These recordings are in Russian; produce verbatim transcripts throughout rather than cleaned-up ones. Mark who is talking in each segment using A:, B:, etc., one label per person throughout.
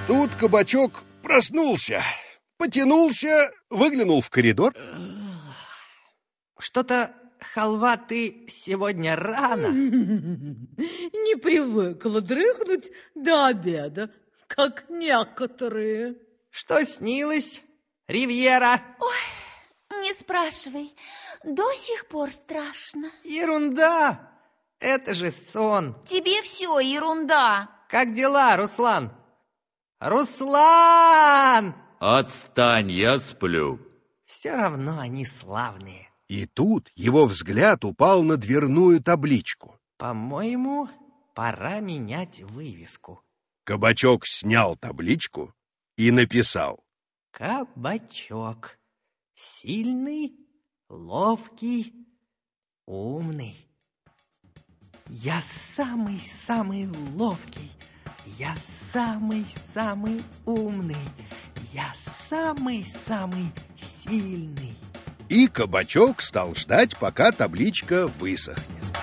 A: Тут кабачок проснулся, потянулся, выглянул в коридор.
B: Что-то, халва, ты сегодня рано.
C: Не привыкла дрыхнуть до обеда, как некоторые.
B: Что снилось, Ривьера?
D: Ой, не спрашивай, до сих пор страшно.
B: Ерунда, это же сон.
D: Тебе все ерунда.
B: Как дела, Руслан? Руслан!
E: Отстань, я сплю.
B: Все равно они славные.
A: И тут его взгляд упал на дверную табличку.
B: По-моему, пора менять вывеску.
A: Кабачок снял табличку и написал:
B: Кабачок. Сильный, ловкий, умный. Я самый-самый ловкий. Я самый-самый умный. Я самый-самый сильный.
A: И кабачок стал ждать, пока табличка высохнет.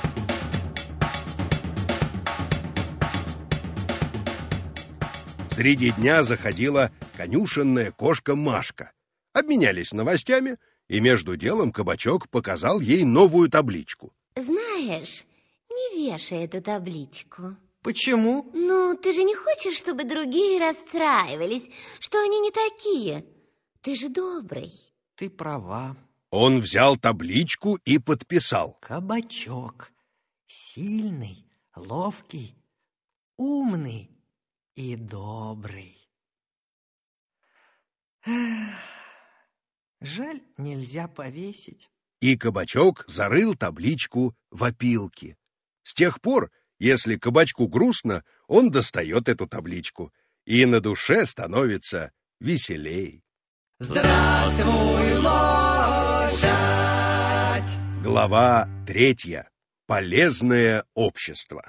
A: Среди дня заходила конюшенная кошка Машка. Обменялись новостями, и между делом кабачок показал ей новую табличку.
F: Знаешь, не вешай эту табличку.
B: Почему?
F: Ну, ты же не хочешь, чтобы другие расстраивались, что они не такие. Ты же добрый.
B: Ты права.
A: Он взял табличку и подписал:
B: Кабачок. Сильный, ловкий, умный и добрый. Эх, жаль, нельзя повесить.
A: И кабачок зарыл табличку в опилки. С тех пор, если кабачку грустно, он достает эту табличку, и на душе становится веселей.
B: Здравствуй, лошадь!
A: Глава третья. Полезное общество.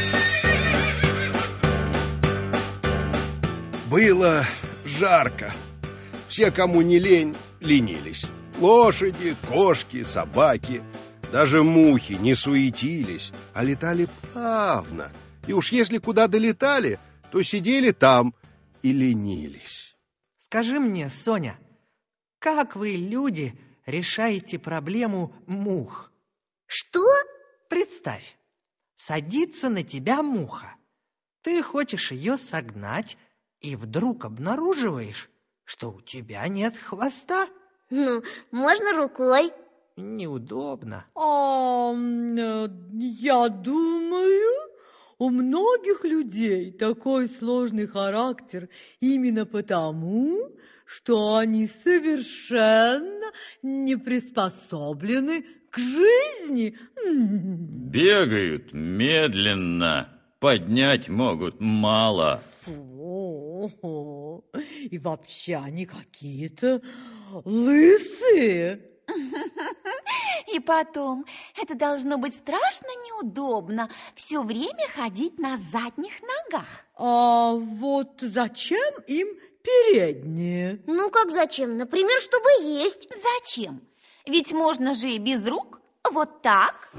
A: Было жарко. Все, кому не лень, ленились. Лошади, кошки, собаки. Даже мухи не суетились, а летали плавно. И уж если куда долетали, то сидели там и ленились.
B: Скажи мне, Соня, как вы, люди, решаете проблему мух?
F: Что?
B: Представь, садится на тебя муха. Ты хочешь ее согнать, и вдруг обнаруживаешь, что у тебя нет хвоста.
F: Ну, можно рукой.
B: Неудобно.
C: А, я думаю, у многих людей такой сложный характер именно потому, что они совершенно не приспособлены к жизни.
E: Бегают медленно, поднять могут мало.
C: Фу, и вообще они какие-то лысые.
D: И потом, это должно быть страшно неудобно все время ходить на задних ногах.
C: А вот зачем им передние?
F: Ну, как зачем? Например, чтобы есть.
D: Зачем? Ведь можно же и без рук, вот так.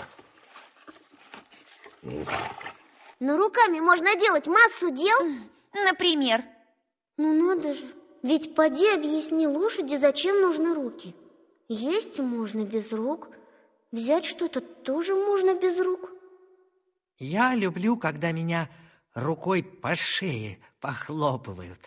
F: Но руками можно делать массу дел.
D: Например?
F: Ну, надо же. Ведь поди объясни лошади, зачем нужны руки. Есть можно без рук. Взять что-то тоже можно без рук.
B: Я люблю, когда меня рукой по шее похлопывают.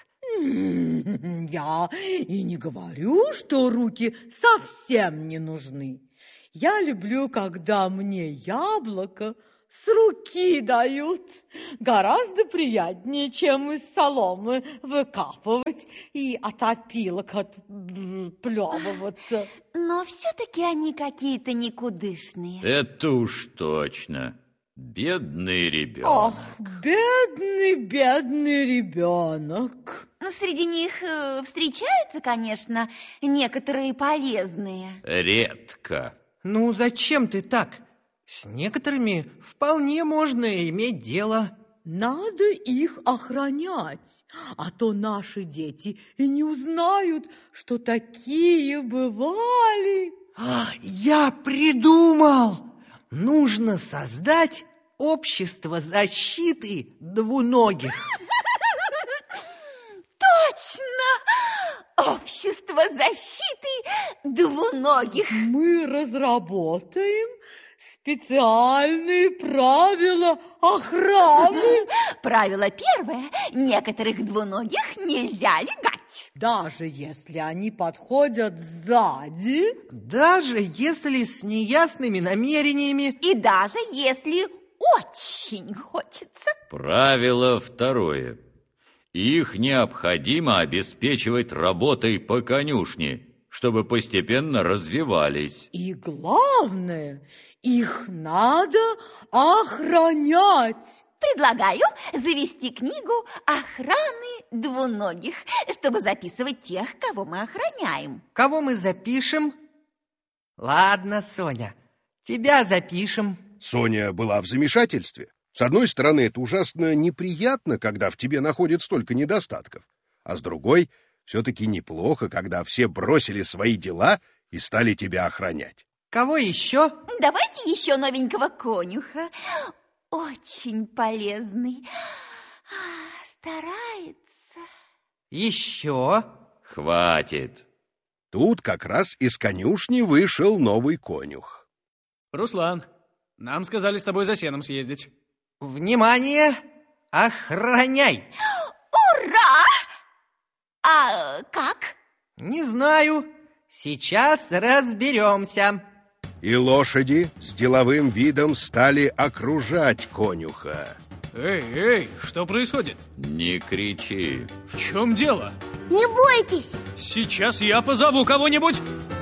C: Я и не говорю, что руки совсем не нужны. Я люблю, когда мне яблоко с руки дают. Гораздо приятнее, чем из соломы выкапывать и от опилок отплевываться.
D: Но все-таки они какие-то никудышные.
E: Это уж точно. Бедный ребенок.
C: Ах, бедный, бедный ребенок.
D: Среди них э, встречаются, конечно, некоторые полезные.
E: Редко.
B: Ну, зачем ты так? С некоторыми вполне можно иметь дело.
C: Надо их охранять, а то наши дети и не узнают, что такие бывали.
B: А, я придумал! Нужно создать общество защиты двуногих.
D: средства защиты двуногих.
C: Мы разработаем специальные правила охраны.
D: Правило первое. Некоторых двуногих нельзя легать.
C: Даже если они подходят сзади.
B: Даже если с неясными намерениями.
D: И даже если очень хочется.
E: Правило второе. Их необходимо обеспечивать работой по конюшне, чтобы постепенно развивались.
C: И главное, их надо охранять.
D: Предлагаю завести книгу охраны двуногих, чтобы записывать тех, кого мы охраняем.
B: Кого мы запишем? Ладно, Соня, тебя запишем.
A: Соня была в замешательстве. С одной стороны, это ужасно неприятно, когда в тебе находят столько недостатков. А с другой, все-таки неплохо, когда все бросили свои дела и стали тебя охранять.
B: Кого еще?
D: Давайте еще новенького конюха. Очень полезный. А, старается.
B: Еще?
E: Хватит.
A: Тут как раз из конюшни вышел новый конюх.
G: Руслан, нам сказали с тобой за сеном съездить.
B: Внимание! Охраняй!
D: Ура! А как?
B: Не знаю. Сейчас разберемся.
A: И лошади с деловым видом стали окружать конюха.
G: Эй, эй, что происходит?
E: Не кричи.
G: В чем дело?
F: Не бойтесь!
G: Сейчас я позову кого-нибудь.